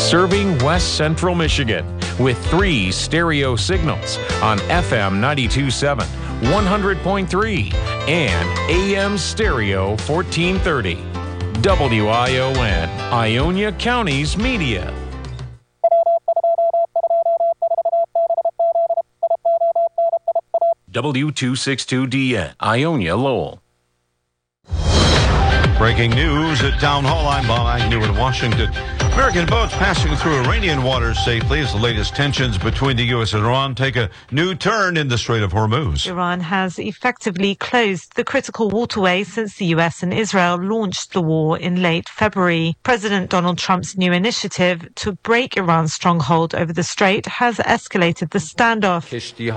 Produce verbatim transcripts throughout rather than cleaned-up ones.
serving West Central Michigan with three stereo signals on F M ninety-two point seven, one hundred point three, and A M stereo fourteen thirty. W I O N, Ionia County's media. W two sixty-two D N, Ionia Lowell. Breaking news at Town Hall. I'm Bob Agnew in Washington. American boats passing through Iranian waters safely as the latest tensions between the U S and Iran take a new turn in the Strait of Hormuz. Iran has effectively closed the critical waterway since the U S and Israel launched the war in late February. President Donald Trump's new initiative to break Iran's stronghold over the strait has escalated the standoff.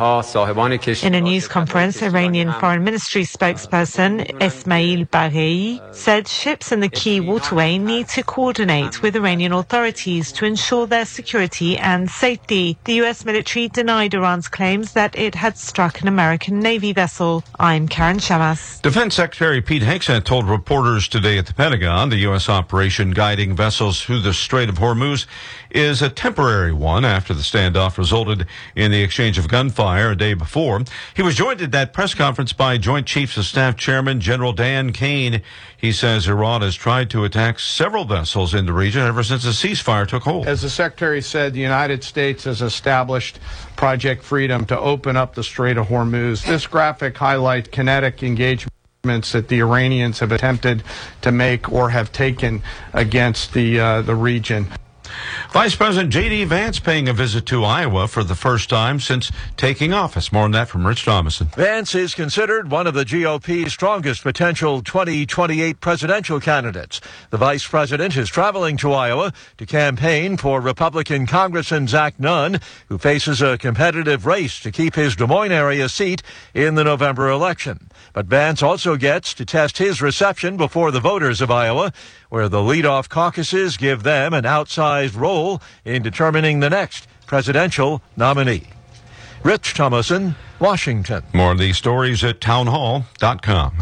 In a news conference, Iranian Foreign Ministry spokesperson Esmail Baghei said ships in the key waterway need to coordinate with Iranian authorities to ensure their security and safety. The U S military denied Iran's claims that it had struck an American Navy vessel. I'm Karen Shamas. Defense Secretary Pete Hegseth told reporters today at the Pentagon the U S operation guiding vessels through the Strait of Hormuz is a temporary one after the standoff resulted in the exchange of gunfire a day before. He was joined at that press conference by Joint Chiefs of Staff Chairman General Dan Kane. He says Iran has tried to attack several vessels in the region ever since the ceasefire took hold. As the Secretary said, the United States has established Project Freedom to open up the Strait of Hormuz. This graphic highlights kinetic engagements that the Iranians have attempted to make or have taken against the uh, the region. Vice President J D. Vance paying a visit to Iowa for the first time since taking office. More on that from Rich Thomason. Vance is considered one of the G O P's strongest potential twenty twenty-eight presidential candidates. The vice president is traveling to Iowa to campaign for Republican Congressman Zach Nunn, who faces a competitive race to keep his Des Moines area seat in the November election. But Vance also gets to test his reception before the voters of Iowa, where the leadoff caucuses give them an outsized role in determining the next presidential nominee. Rich Thomason, Washington. More of these stories at town hall dot com.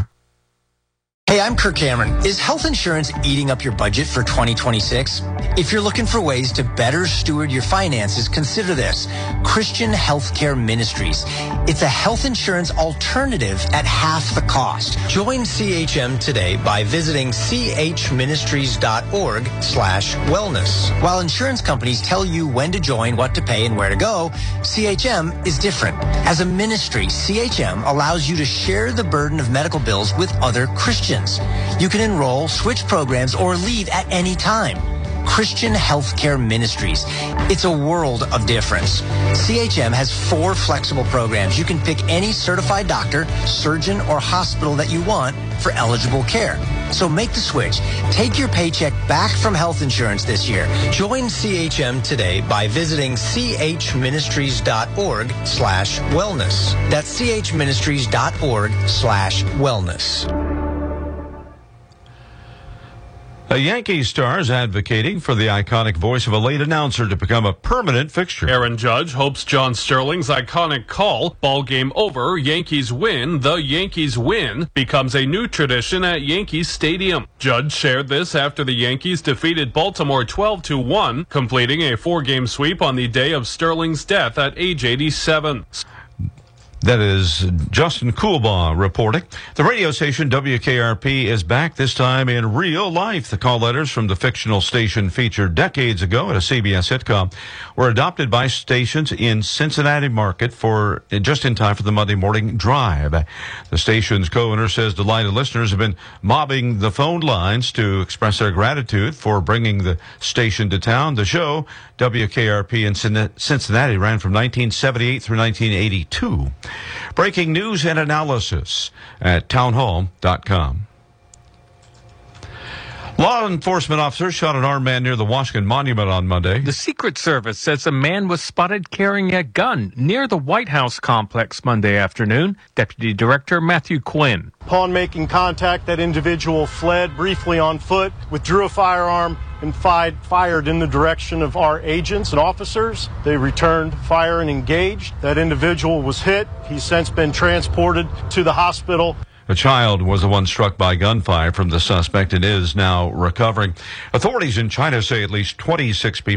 Hey, I'm Kirk Cameron. Is health insurance eating up your budget for twenty twenty-six? If you're looking for ways to better steward your finances, consider this. Christian Healthcare Ministries. It's a health insurance alternative at half the cost. Join C H M today by visiting chministries.org slash wellness. While insurance companies tell you when to join, what to pay, and where to go, C H M is different. As a ministry, C H M allows you to share the burden of medical bills with other Christians. You can enroll, switch programs, or leave at any time. Christian Healthcare Ministries. It's a world of difference. C H M has four flexible programs. You can pick any certified doctor, surgeon, or hospital that you want for eligible care. So make the switch. Take your paycheck back from health insurance this year. Join C H M today by visiting chministries.org slash wellness. That's chministries.org slash wellness. A Yankees star is advocating for the iconic voice of a late announcer to become a permanent fixture. Aaron Judge hopes John Sterling's iconic call, "Ball game over, Yankees win, the Yankees win," becomes a new tradition at Yankees Stadium. Judge shared this after the Yankees defeated Baltimore twelve to one, completing a four-game sweep on the day of Sterling's death at age eighty-seven. That is Justin Coolbaugh reporting. The radio station W K R P is back, this time in real life. The call letters from the fictional station featured decades ago at a C B S sitcom were adopted by stations in Cincinnati market for just in time for the Monday morning drive. The station's co-owner says delighted listeners have been mobbing the phone lines to express their gratitude for bringing the station to town. The show, W K R P in Cincinnati, ran from nineteen seventy-eight through nineteen eighty-two. Breaking news and analysis at town hall dot com. Law enforcement officers shot an armed man near the Washington Monument on Monday. The Secret Service says a man was spotted carrying a gun near the White House complex Monday afternoon. Deputy Director Matthew Quinn. Upon making contact, that individual fled briefly on foot, withdrew a firearm, and fired in the direction of our agents and officers. They returned fire and engaged. That individual was hit. He's since been transported to the hospital. A child was the one struck by gunfire from the suspect and is now recovering. Authorities in China say at least twenty-six people